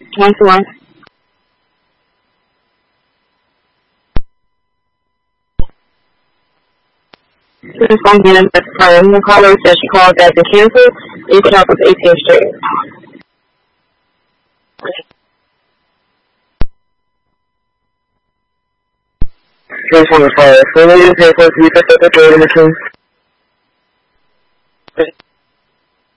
1-1. This is phone again. That's the caller said she called back to cancel. You can help with 18 straight. Just want to fire. So, what do you pay for? You pick up the 30 machine?